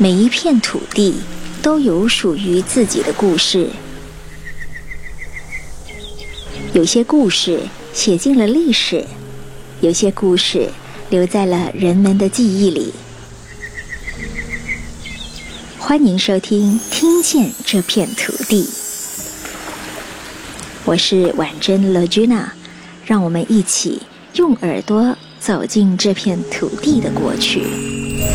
每一片土地都有属于自己的故事，有些故事写进了历史，有些故事留在了人们的记忆里。欢迎收听《听见这片土地》，我是婉珍 Lagina， 让我们一起用耳朵走进这片土地的过去。